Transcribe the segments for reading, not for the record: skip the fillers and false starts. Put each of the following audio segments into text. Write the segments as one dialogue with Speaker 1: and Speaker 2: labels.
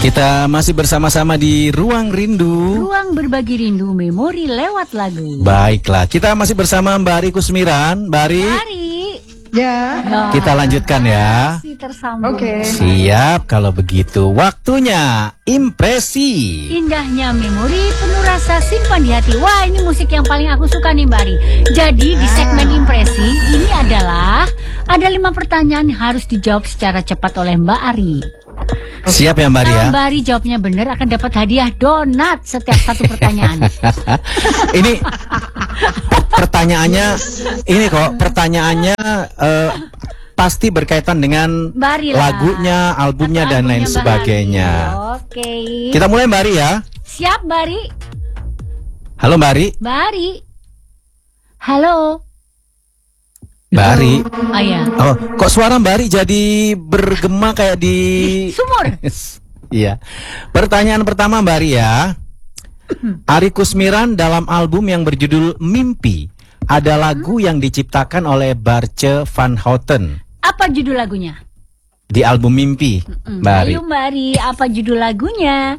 Speaker 1: Kita masih bersama-sama di Ruang Rindu.
Speaker 2: Ruang berbagi rindu memori lewat lagu.
Speaker 1: Baiklah, kita masih bersama Mbak Ari Kusmiran. Mbak Ari.
Speaker 3: Ya.
Speaker 1: Kita lanjutkan ya.
Speaker 2: Masih tersambung.
Speaker 3: Oke.
Speaker 1: Siap, kalau begitu waktunya impresi.
Speaker 2: Indahnya memori penuh rasa simpan di hati. Wah, ini musik yang paling aku suka nih Mbak Ari. Jadi di segmen impresi ini adalah ada 5 pertanyaan yang harus dijawab secara cepat oleh Mbak Ari.
Speaker 1: Siap ya Mbak Ari ya?
Speaker 2: Kalau Mbak Ari jawabnya benar akan dapat hadiah donat setiap satu pertanyaan.
Speaker 1: Ini pertanyaannya, ini kok pertanyaannya pasti berkaitan dengan
Speaker 2: Mbak Ari lah.
Speaker 1: lagunya, albumnya
Speaker 2: Atau
Speaker 1: dan lain
Speaker 2: albumnya Mbak
Speaker 1: sebagainya.
Speaker 2: Ari. Oke.
Speaker 1: Kita mulai Mbak Ari ya.
Speaker 2: Siap Mbak Ari.
Speaker 1: Halo Mbak Ari.
Speaker 2: Mbak Ari. Halo.
Speaker 1: Mbak Ari.
Speaker 2: Oh ya.
Speaker 1: Oh, kok suara Mbak Ari jadi bergema kayak di
Speaker 2: Sumur.
Speaker 1: Iya. Pertanyaan pertama Mbak Ari ya. Ari Kusmiran dalam album yang berjudul Mimpi ada lagu yang diciptakan oleh Barce van Houten.
Speaker 2: Apa judul lagunya?
Speaker 1: Di album Mimpi, Mbak Ari.
Speaker 2: Ayo Mbak Ari, apa judul lagunya?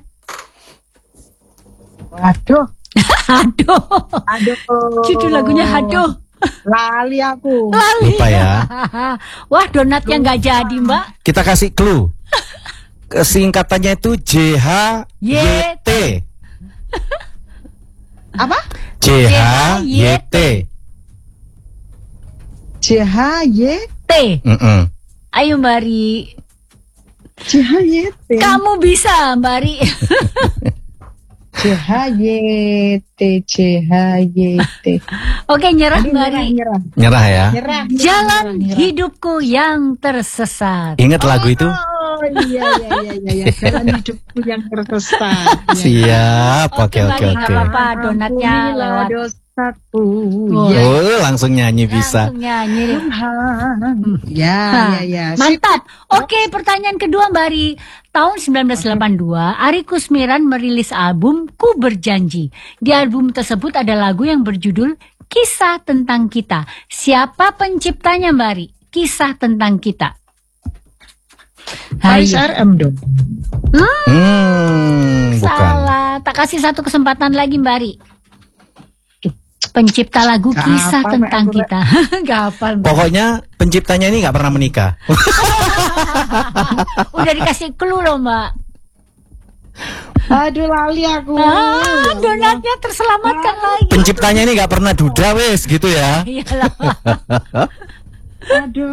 Speaker 3: Waduh.
Speaker 2: Aduh.
Speaker 3: Aduh.
Speaker 2: Judul lagunya aduh.
Speaker 3: Lali aku.
Speaker 2: Lali.
Speaker 1: Lupa ya.
Speaker 2: Wah, donatnya nggak jadi Mbak.
Speaker 1: Kita kasih clue. Singkatannya itu JHYT.
Speaker 3: Apa?
Speaker 1: JHYT.
Speaker 3: CHYT.
Speaker 2: Ayo Mbak Ari.
Speaker 3: CHYT.
Speaker 2: Kamu bisa Mbak Ari.
Speaker 3: CHYT. CHYT.
Speaker 2: Oke, nyerah Mbak Ari.
Speaker 1: Nyerah ya.
Speaker 3: Nyerah.
Speaker 2: Jalan hidupku yang tersesat.
Speaker 1: Ingat lagu itu?
Speaker 3: Oh iya. Jalan hidupku yang tersesat.
Speaker 1: Siap. Oke.
Speaker 2: Mbak Ari, nggak apa-apa, donatnya lewat.
Speaker 3: Dosaku.
Speaker 1: Oh, langsung nyanyi bisa.
Speaker 2: Langsung nyanyi.
Speaker 3: Ya.
Speaker 2: Mantap. Oke, pertanyaan kedua Mbak Ari. Tahun 1982, Ari Kusmiran merilis album Ku Berjanji. Di album tersebut ada lagu yang berjudul Kisah Tentang Kita. Siapa penciptanya Mbak Ari? Kisah Tentang Kita.
Speaker 3: Paris
Speaker 2: Ayo.
Speaker 3: RM dong.
Speaker 1: Bukan.
Speaker 2: Salah. Tak kasih satu kesempatan lagi Mbak Ari. Pencipta lagu
Speaker 3: Gak
Speaker 2: Kisah
Speaker 3: hafal,
Speaker 2: Tentang
Speaker 3: Mbak.
Speaker 2: Kita. Gak hafal Mbak.
Speaker 1: Pokoknya penciptanya ini nggak pernah menikah.
Speaker 2: Udah dikasih clue loh Mbak.
Speaker 3: Aduh lali aku.
Speaker 2: Donatnya terselamatkan lagi.
Speaker 1: Penciptanya ini nggak pernah duda wes gitu ya.
Speaker 2: Iyalah.
Speaker 3: Aduh.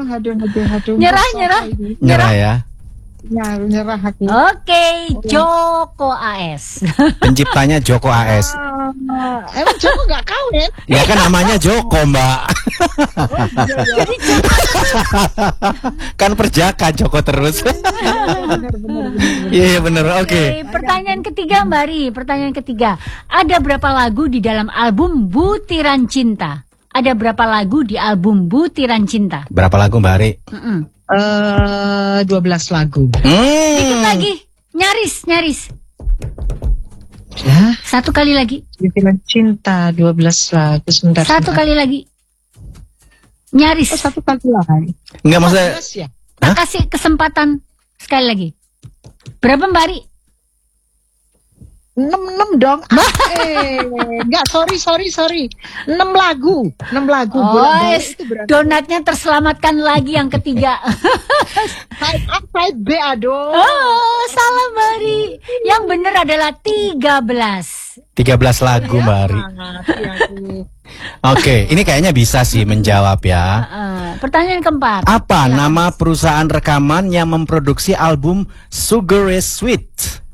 Speaker 1: Nyerah ya.
Speaker 3: Ya, nyerah aku.
Speaker 2: Oke, Joko AS.
Speaker 1: Penciptanya Joko AS.
Speaker 3: Emang Joko nggak kawin?
Speaker 1: Ya kan namanya Joko Mbak. Kan perjaka Joko terus. Iya bener. Oke.
Speaker 2: Pertanyaan ketiga Mbak Ri. Pertanyaan ketiga. Ada berapa lagu di dalam album Butiran Cinta? Ada berapa lagu di album Butiran Cinta?
Speaker 1: Berapa lagu Mbak Ari?
Speaker 3: 12 lagu.
Speaker 2: Dikit lagi. Nyaris.
Speaker 3: Ya,
Speaker 2: Satu kali lagi.
Speaker 3: Butiran Cinta 12 lagu. Sebentar.
Speaker 2: Satu kali lagi. Nyaris.
Speaker 3: Satu kali lagi.
Speaker 1: Enggak maksudnya.
Speaker 3: 12 ya?
Speaker 2: Tak kasih kesempatan sekali lagi. Berapa Mbak Ri?
Speaker 3: 6 dong. Enggak, sorry. 6 lagu. 6 lagu.
Speaker 2: Donatnya terselamatkan lagi yang ketiga.
Speaker 3: Side A, side B, aduh.
Speaker 2: Oh, salah Mbak Ri. Yang benar adalah 13.
Speaker 1: 13 lagu Mbak Ari. Oke, ini kayaknya bisa sih menjawab ya.
Speaker 2: Pertanyaan keempat.
Speaker 1: Apa nama perusahaan rekaman yang memproduksi album Sugar is Sweet?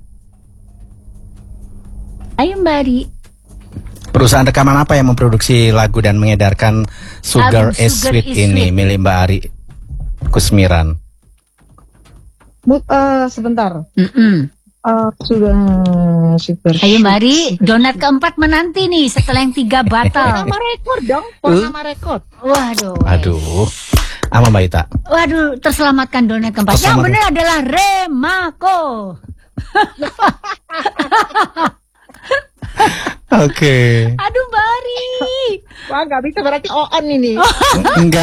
Speaker 2: Ayo Mbak Ri.
Speaker 1: Perusahaan rekaman apa yang memproduksi lagu dan mengedarkan Sugar
Speaker 2: Album
Speaker 1: is
Speaker 2: Sugar
Speaker 1: Sweet
Speaker 2: is
Speaker 1: ini
Speaker 2: Sweet.
Speaker 1: milik Mbak Ari Kusmiran?
Speaker 3: Sebentar. Sudah super.
Speaker 2: Ayo Mbak Ri, donat keempat menanti nih setelah yang 3 batal.
Speaker 3: Nama rekor dong. Nama rekor.
Speaker 2: Waduh.
Speaker 1: Aduh, apa Mbak Ita?
Speaker 2: Waduh, terselamatkan donat keempat. Yang benar adalah Remako.
Speaker 1: Oke.
Speaker 2: Aduh Mbak Ri.
Speaker 3: Wah, nggak bisa berarti on ini.
Speaker 1: Enggak,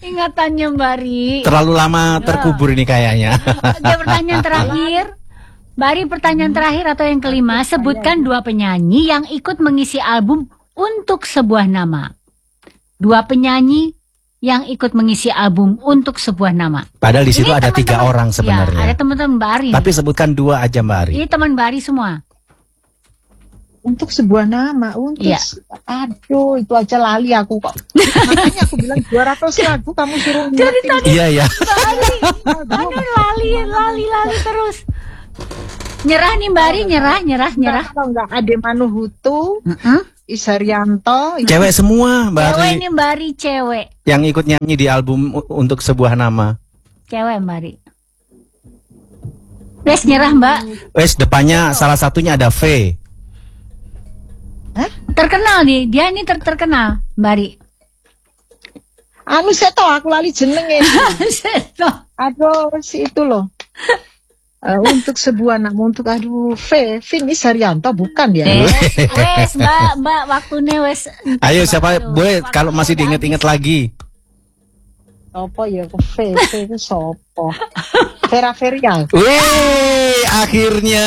Speaker 1: ingatannya
Speaker 2: Mbak Ri.
Speaker 1: terlalu lama terkubur ini kayaknya.
Speaker 2: Oke, pertanyaan terakhir. Bari, pertanyaan terakhir atau yang kelima, sebutkan 2 penyanyi yang ikut mengisi album Untuk Sebuah Nama. 2 penyanyi yang ikut mengisi album Untuk Sebuah Nama.
Speaker 1: Padahal di situ
Speaker 2: Ini
Speaker 1: ada 3
Speaker 2: teman-teman-
Speaker 1: orang
Speaker 2: Ya,
Speaker 1: sebenarnya.
Speaker 2: ada teman-teman Bari.
Speaker 1: Tapi sebutkan 2 aja Mbak Ari.
Speaker 2: Ini teman Bari semua.
Speaker 3: Untuk sebuah nama, untuk
Speaker 2: Iya.
Speaker 3: aduh itu aja lali aku kok. Makanya aku bilang 200 lagu kamu suruh ngingetin.
Speaker 1: Iya ya.
Speaker 2: Aduh, lali terus. Nyerah nih Bari, nyerah.
Speaker 3: Kalau nggak Ade Manuhutu,
Speaker 2: Heeh.
Speaker 3: Isarianto,
Speaker 1: Cewek semua Mbak Ari
Speaker 2: Cewek nih Bari, cewek.
Speaker 1: yang ikut nyanyi di album Untuk Sebuah Nama.
Speaker 2: Cewek Bari. Wes nyerah Mbak.
Speaker 1: Wes depannya salah satunya ada V.
Speaker 2: Terkenal nih, dia ini terkenal Bari.
Speaker 3: anu saya tahu aku lali jenenge. Aduh si itu loh. Untuk sebuah nama, untuk Vin Isarianto bukan ya?
Speaker 2: Wes Mbak waktunya wes.
Speaker 1: Ayo siapa boleh kalau masih diinget-inget lagi.
Speaker 3: Apa ya V itu sopo? Vera Verial.
Speaker 1: Wih, akhirnya.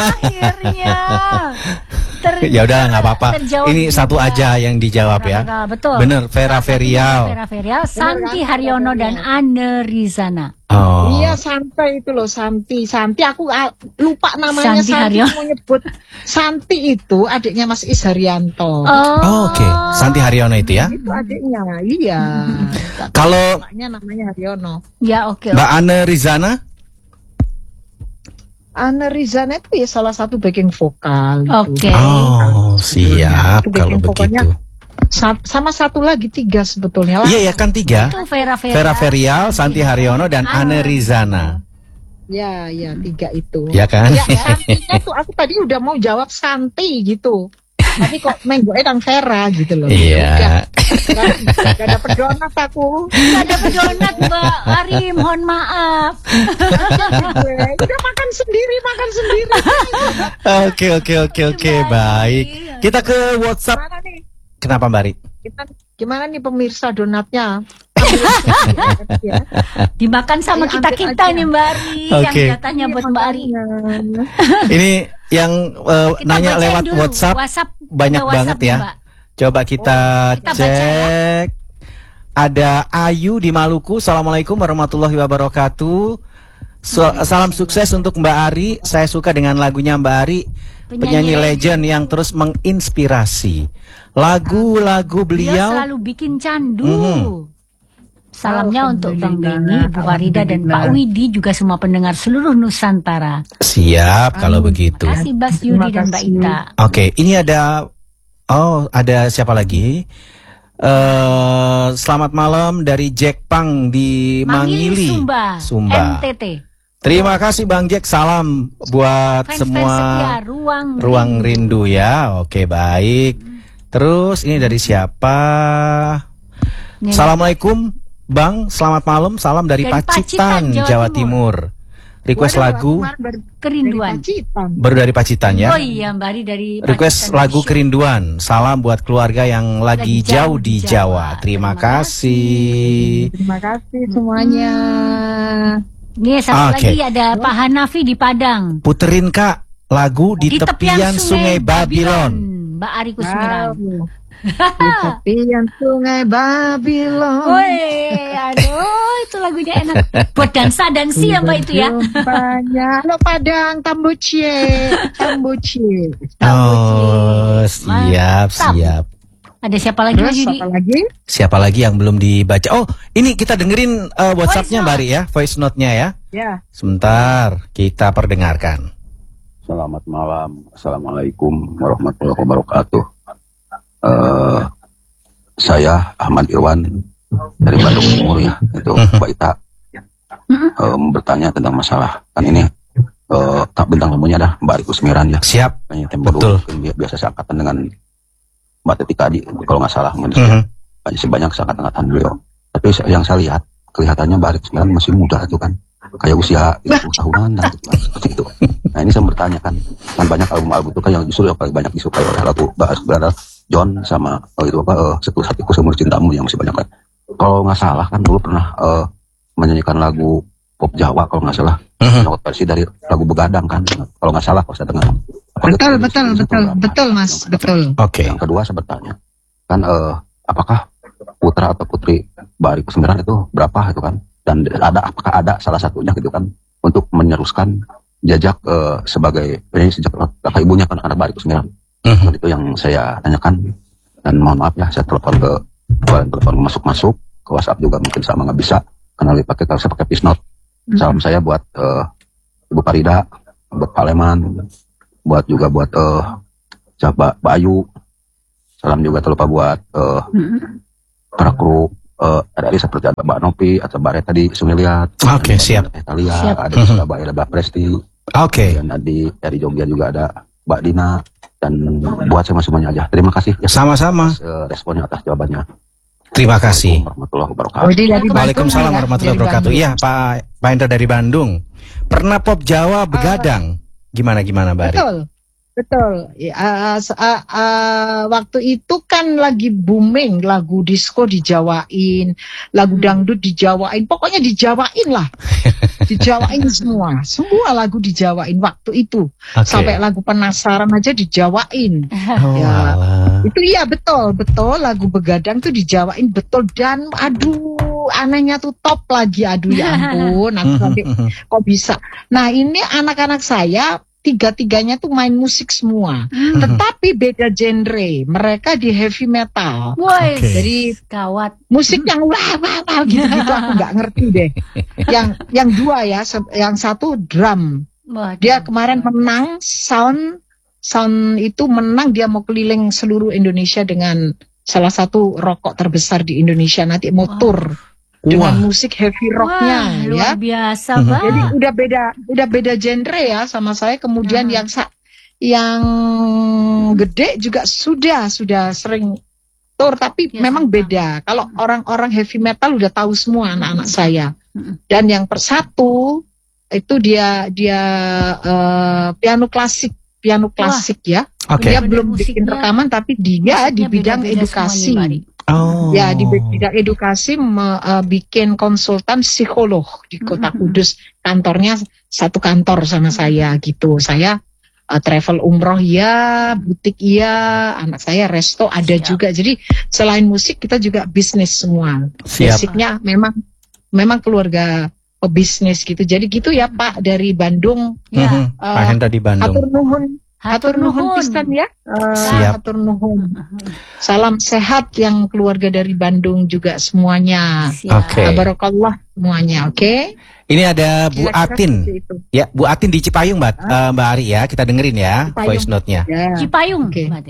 Speaker 1: Ya udah nggak apa-apa.
Speaker 2: Terjawab
Speaker 1: Ini satu
Speaker 2: juga.
Speaker 1: aja yang dijawab ya.
Speaker 2: Betul.
Speaker 1: Bener, Vera Verial.
Speaker 2: Vera Verial, Santi Haryono dan Anne Rizana.
Speaker 1: Oh.
Speaker 3: Iya Santi itu loh Santi aku lupa namanya
Speaker 2: Santi
Speaker 3: Santi
Speaker 2: Haryono.
Speaker 3: mau nyebut Santi itu adiknya Mas Isarianto.
Speaker 1: Oh, oke. Santi Haryono itu ya.
Speaker 3: Itu adiknya, iya.
Speaker 1: Kalau
Speaker 3: Namanya Haryono.
Speaker 2: Ya oke.
Speaker 1: Mbak Anne Rizana?
Speaker 3: Anne Rizana itu ya salah satu backing vokal.
Speaker 2: Oke.
Speaker 1: Oh, siap
Speaker 3: Itu
Speaker 1: kalau
Speaker 3: backing vokalnya.
Speaker 1: begitu.
Speaker 3: Sama satu lagi 3 sebetulnya lah.
Speaker 1: Iya ya kan 3.
Speaker 2: Itu Vera Verial.
Speaker 1: Vera Verial, Santi Haryono dan Anne Rizana.
Speaker 3: Ya 3 itu.
Speaker 1: Ya kan?
Speaker 3: Ya, Santinya tuh aku tadi udah mau jawab Santi gitu. Tapi kok menggoe dan Vera gitu loh.
Speaker 1: Iya.
Speaker 3: Gak dapet donat aku.
Speaker 2: Gak dapet donat Mbak Ari, mohon maaf.
Speaker 3: Udah makan sendiri.
Speaker 1: Oke, baik. Kita ke WhatsApp.
Speaker 3: Gimana nih?
Speaker 1: Kenapa Mbak Ri?
Speaker 3: Gimana nih pemirsa donatnya?
Speaker 2: Dimakan sama
Speaker 3: Ayo,
Speaker 2: kita
Speaker 3: ambil aja.
Speaker 2: nih Mbak Ari.
Speaker 1: Oke.
Speaker 2: Yang jatahnya buat Mbak Ari.
Speaker 1: Ini yang
Speaker 2: Kita
Speaker 1: nanya
Speaker 2: bacain
Speaker 1: lewat
Speaker 2: dulu.
Speaker 1: WhatsApp banyak
Speaker 2: ada WhatsApp
Speaker 1: banget
Speaker 2: nih,
Speaker 1: ya.
Speaker 2: Mbak.
Speaker 1: Coba kita
Speaker 2: Kita baca ya.
Speaker 1: cek. Ada Ayu di Maluku. Assalamualaikum warahmatullahi wabarakatuh. Salam sukses untuk Mbak Ari. Saya suka dengan lagunya Mbak Ari, penyanyi legend yang terus menginspirasi. Lagu-lagu
Speaker 2: Dia
Speaker 1: beliau.
Speaker 2: selalu bikin candu.
Speaker 1: Mhm.
Speaker 2: Salamnya untuk Bang Beni, Bu Farida dan Pak Widi, juga semua pendengar seluruh Nusantara.
Speaker 1: Siap kalau begitu.
Speaker 2: Terima kasih Bas Yudi dan Mbak Ita.
Speaker 1: Oke, ini ada siapa lagi? Selamat malam dari Jack Pang di Mangili,
Speaker 2: Sumba, NTT.
Speaker 1: Terima kasih Bang Jack, salam buat
Speaker 2: Fans-fans
Speaker 1: semua
Speaker 2: setia,
Speaker 1: ruang rindu ya. Oke, baik. Terus ini dari siapa?
Speaker 2: Nih.
Speaker 1: Assalamualaikum Bang, selamat malam. Salam dari Pacitan, Jawa Timur. Request lagu
Speaker 2: Kerinduan.
Speaker 1: baru dari Pacitan ya.
Speaker 2: Oh iya Mbak Ari dari
Speaker 1: Request
Speaker 2: Pacitan,
Speaker 1: lagu
Speaker 2: Malaysia.
Speaker 1: Kerinduan. Salam buat keluarga yang lagi jauh di Jawa. Terima kasih.
Speaker 3: Terima kasih semuanya.
Speaker 2: Nih satu
Speaker 1: Oke.
Speaker 2: lagi ada Pak Hanafi di Padang.
Speaker 1: Puterin Kak lagu di tepian Sungai Babylon.
Speaker 2: Mbak Ari Kusmiran.
Speaker 3: Di tepian Sungai Babylon.
Speaker 2: Woi, aduh itu lagunya enak. Buat dansa-dansi ya Mbak itu ya.
Speaker 3: Banyak. Lo Padang, Tambucie.
Speaker 1: Oh, siap,
Speaker 2: Mantap.
Speaker 1: siap.
Speaker 2: Ada siapa lagi Mas
Speaker 3: Terus
Speaker 2: Yudi?
Speaker 3: apa lagi?
Speaker 1: Siapa lagi yang belum dibaca? Oh, ini kita dengerin WhatsApp-nya Mbak Ri ya, voice note-nya ya.
Speaker 3: Ya.
Speaker 1: Sebentar, kita perdengarkan.
Speaker 4: Selamat malam. Assalamualaikum warahmatullahi wabarakatuh. Saya Ahmad Irwan dari Bandung Timur ya. Itu Mbak Ita bertanya tentang masalah kan ini tak bintang tamunya dah Mbak Ari Kusmiran ya.
Speaker 1: Siap.
Speaker 4: Banyak tempo
Speaker 1: Betul.
Speaker 4: dulu, biasa seangkatan dengan Mbak Teti tadi kalau nggak salah. Banyak seangkatan beliau. Tapi yang saya lihat kelihatannya Mbak Ari Kusmiran masih muda itu kan. Kayak usia 30 tahunan dan seperti itu. Nah ini saya bertanya kan banyak album-album itu kan yang justru yang paling banyak disukai oleh lagu Mbak John sama itu Setelah Hatiku Seumur Cintamu yang masih banyak kan. Kalau nggak salah kan dulu pernah menyanyikan lagu pop Jawa kalau nggak salah. Dapat versi dari lagu Begadang kan, kalau nggak salah pas saya dengar.
Speaker 3: Betul Mas, betul.
Speaker 1: Oke.
Speaker 4: Yang kedua saya bertanya, kan apakah putra atau putri Mbak Ari Kusmiran itu berapa itu kan? Dan apakah ada salah satunya gitu kan untuk meneruskan jejak sebagai ini sejak kakak ibunya kan anak Mbak Ari Kusmiran. Itu yang saya tanyakan, dan mohon maaf ya saya telepon masuk ke WhatsApp juga mungkin sama nggak bisa karena saya pakai Pisnot. Salam saya buat Ibu Farida, buat Pak Leman, buat Mbak Ayu. Salam juga terlupa buat para kru RRI seperti ada Mbak Nopi atau Mbak Reta di Sumiliat. Oke,
Speaker 1: siap.
Speaker 4: Italia, ada di Surabaya, ada Mbak Presti.
Speaker 1: Oke.
Speaker 4: Dan dari Jogja juga ada Mbak Dina. Dan buat semuanya aja. Terima kasih. Ya,
Speaker 1: sama-sama.
Speaker 4: Responnya atas jawabannya.
Speaker 1: Terima kasih.
Speaker 4: Warahmatullahi wabarakatuh.
Speaker 1: Waalaikumsalam warahmatullahi wabarakatuh. Iya, Pak Hendra dari Bandung. Pernah pop Jawa Begadang. Gimana Mbak Ari?
Speaker 3: Betul. Waktu itu kan lagi booming lagu disco dijawain, lagu dangdut dijawain, pokoknya dijawain lah. Dijawain semua lagu dijawain waktu itu. Sampai lagu Penasaran aja dijawain. Itu iya betul lagu Begadang tuh dijawain betul, dan aduh anehnya tuh top lagi, aduh ya ampun, aku sampai kok bisa. Nah ini anak-anak saya tiga-tiganya tuh main musik semua, tetapi beda genre. Mereka di heavy metal. Jadi
Speaker 2: gawat.
Speaker 3: Musik yang wah gitu aku nggak ngerti deh. Yang dua ya, yang satu drum. Dia kemarin menang sound itu menang, dia mau keliling seluruh Indonesia dengan salah satu rokok terbesar di Indonesia, nanti mau tour dengan musik heavy rocknya.
Speaker 2: Luar biasa banget.
Speaker 3: Jadi udah beda genre ya sama saya. Kemudian yang gede juga sudah sering tour, tapi memang beda. Kalau orang-orang heavy metal udah tahu semua anak-anak saya. Dan yang persatu itu dia piano klasik ya. Dia belum bikin rekaman, tapi dia di bidang edukasi. Ya, di bidang edukasi bikin konsultan psikolog di Kota Kudus. Kantornya satu kantor sama saya gitu. Saya travel umroh ya, butik ya, anak saya resto ada juga. Jadi selain musik kita juga bisnis semua. Basicnya memang keluarga pebisnis gitu. Jadi gitu ya Pak dari Bandung.
Speaker 1: Pak Hendra di Bandung.
Speaker 3: Hatur nuhun pisan ya.
Speaker 1: Siap.
Speaker 3: Hatur nuhun. Salam sehat yang keluarga dari Bandung juga semuanya.
Speaker 1: Oke.
Speaker 3: Barakallah semuanya, oke?
Speaker 1: Ini ada Bu Atin. Ya, Bu Atin di Cipayung, Mbak Ari ya. Kita dengerin ya voice note-nya.
Speaker 2: Cipayung,
Speaker 3: Oke.
Speaker 2: Mbak Ari.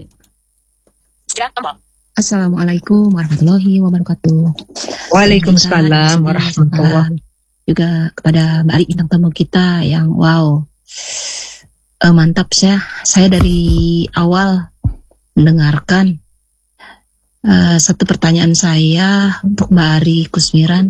Speaker 5: Assalamualaikum warahmatullahi wabarakatuh.
Speaker 3: Waalaikumsalam warahmatullahi.
Speaker 5: Juga kepada Mbak Ari bintang tamu kita yang wow. Mantap saya dari awal mendengarkan. Satu pertanyaan saya untuk Mbak Ari Kusmiran.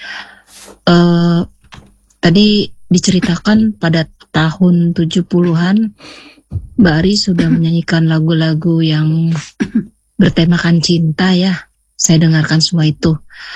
Speaker 5: Tadi diceritakan pada tahun 70-an Mbak Ari sudah menyanyikan lagu-lagu yang bertemakan cinta ya. Saya dengarkan semua itu.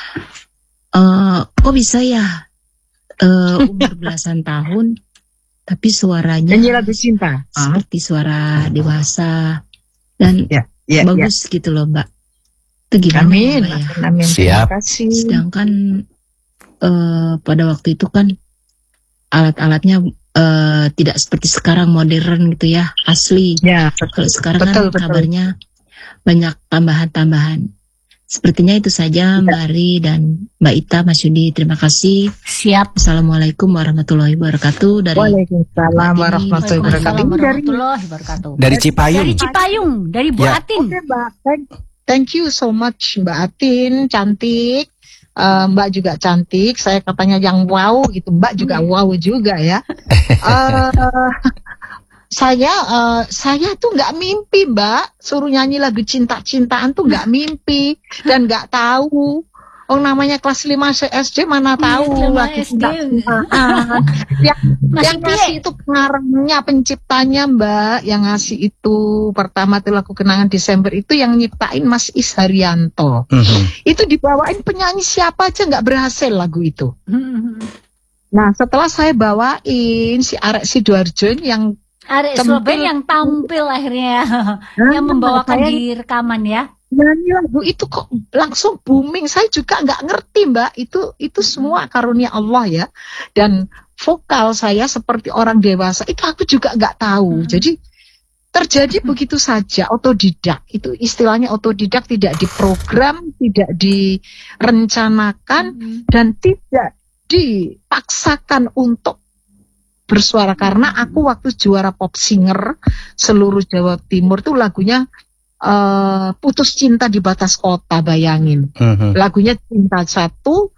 Speaker 5: Kok bisa ya umur belasan tahun tapi suaranya
Speaker 3: nyanyi lagu cinta
Speaker 5: seperti suara dewasa dan bagus gitu loh Mbak. Itu gimana
Speaker 3: Amin.
Speaker 5: Mbak ya?
Speaker 3: Amin.
Speaker 1: Siap.
Speaker 3: Terima kasih.
Speaker 5: Sedangkan pada waktu itu kan alat-alatnya tidak seperti sekarang modern gitu ya, asli.
Speaker 3: Ya,
Speaker 5: Kalau sekarang
Speaker 3: betul.
Speaker 5: kan kabarnya banyak tambahan-tambahan. Sepertinya itu saja Mbak Ari dan Mbak Ita, Mas Yudi. Terima kasih.
Speaker 2: Siap.
Speaker 5: Assalamualaikum warahmatullahi wabarakatuh.
Speaker 3: Waalaikumsalam warahmatullahi
Speaker 2: wabarakatuh.
Speaker 1: Dari Cipayung.
Speaker 2: Dari Cipayung, dari Bu Atin.
Speaker 3: Oke, Mbak. Thank you so much Mbak Atin, cantik. Mbak juga cantik. Saya katanya yang wow gitu. Mbak juga wow juga ya. Saya tuh nggak mimpi Mbak, suruh nyanyi lagu cinta-cintaan tuh nggak mimpi dan nggak tahu. Namanya kelas 5 SD mana tahu lagu cinta-cintaan. Yang ngasih itu pengarangnya, penciptanya Mbak, yang ngasih itu pertama tuh lagu Kenangan Desember itu yang nyiptain Mas Is Haryanto. Itu dibawain penyanyi siapa aja nggak berhasil lagu itu. Nah, setelah saya bawain si Arek Sidoarjo ini yang
Speaker 2: Arek
Speaker 3: Tampil.
Speaker 2: Surabaya yang tampil akhirnya, yang membawakan
Speaker 3: saya-
Speaker 2: di rekaman ya.
Speaker 3: nyanyi lagu itu kok langsung booming. Saya juga nggak ngerti, Mbak. Itu semua karunia Allah ya. Dan vokal saya seperti orang dewasa itu aku juga nggak tahu. Jadi terjadi begitu saja, otodidak. Itu istilahnya otodidak, tidak diprogram, tidak direncanakan, dan tidak dipaksakan untuk bersuara. Karena aku waktu juara pop singer seluruh Jawa Timur tuh lagunya Putus Cinta di Batas Kota, bayangin. Lagunya Cinta Satu,